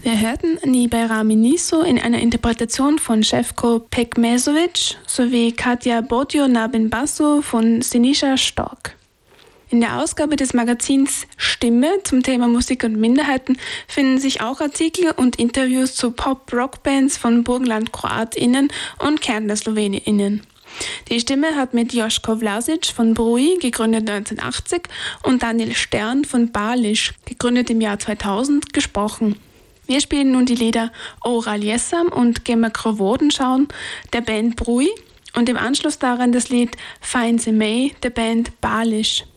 Wir hörten Nibera Miniso in einer Interpretation von Šefko Pekmezović sowie Katja Bodjo-Nabin-Basso von Sinisha Stork. In der Ausgabe des Magazins Stimme zum Thema Musik und Minderheiten finden sich auch Artikel und Interviews zu Pop-Rock-Bands von Burgenland-KroatInnen und Kärntner SlowenInnen. Die Stimme hat mit Joško Vlasic von Brui, gegründet 1980, und Daniel Stern von Balisch, gegründet im Jahr 2000, gesprochen. Wir spielen nun die Lieder Oral Jesam und Gemma Krovodenschauen der Band Brui und im Anschluss daran das Lied Fein se May der Band Balisch.